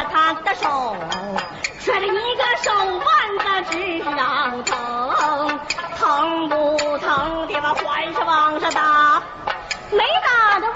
他的手，摔了一个手腕子直让疼，疼不疼的吧，还是往上打，没